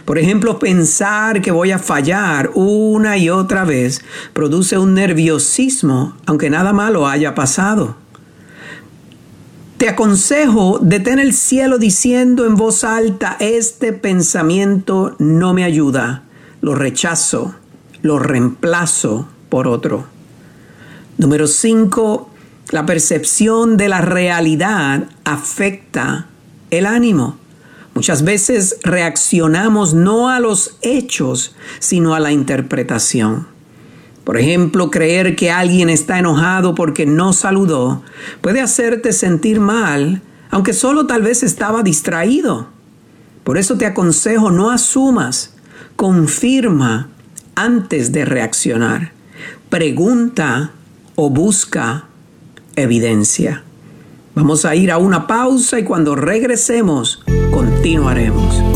Por ejemplo, pensar que voy a fallar una y otra vez produce un nerviosismo, aunque nada malo haya pasado. Te aconsejo detén el cielo diciendo en voz alta: este pensamiento no me ayuda, lo rechazo, lo reemplazo por otro. Número 5, la percepción de la realidad afecta el ánimo. Muchas veces reaccionamos no a los hechos, sino a la interpretación. Por ejemplo, creer que alguien está enojado porque no saludó puede hacerte sentir mal, aunque solo tal vez estaba distraído. Por eso te aconsejo: no asumas, confirma antes de reaccionar. Pregunta o busca evidencia. Vamos a ir a una pausa y cuando regresemos, continuaremos.